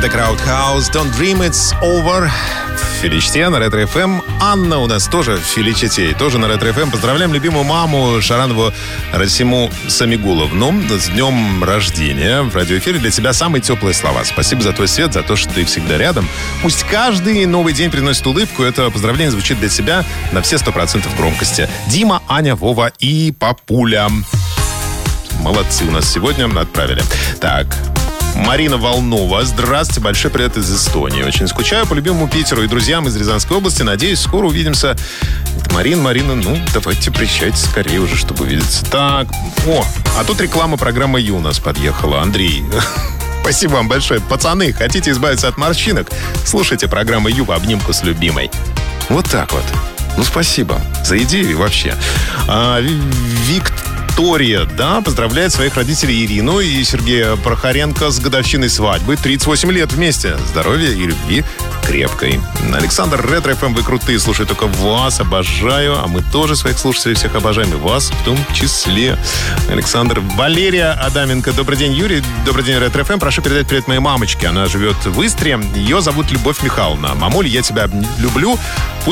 Это Краудхаус, Don't Dream It's Over. В Филичте на Ретро-ФМ. Анна у нас тоже в Филичете, тоже на Ретро-ФМ. Поздравляем любимую маму Шаранову Расиму Самигуловну с днем рождения. В радиоэфире для тебя самые теплые слова. Спасибо за твой свет, за то, что ты всегда рядом. Пусть каждый новый день приносит улыбку. Это поздравление звучит для тебя на все 100% громкости. Дима, Аня, Вова и Папуля. Молодцы, у нас сегодня отправили. Так, Марина Волнова. Здравствуйте, большой привет из Эстонии. Очень скучаю по любимому Питеру и друзьям из Рязанской области. Надеюсь, скоро увидимся. Марина, ну, давайте приезжайте скорее уже, чтобы увидеться. Так, а тут реклама программы «Ю» у нас подъехала. Андрей, спасибо вам большое. Пацаны, хотите избавиться от морщинок? Слушайте программу «Ю» в обнимку с любимой. Вот так вот. Ну, спасибо за идею вообще. Виктория, поздравляет своих родителей Ирину и Сергея Прохоренко с годовщиной свадьбы. 38 лет вместе. Здоровья и любви крепкой. Александр, Ретро-ФМ, вы крутые. Слушаю только вас, обожаю. А мы тоже своих слушателей всех обожаем. И вас в том числе. Александр. Валерия Адаменко. Добрый день, Юрий. Добрый день, Ретро-ФМ. Прошу передать привет моей мамочке. Она живет в Истре. Ее зовут Любовь Михайловна. Мамуль, я тебя люблю.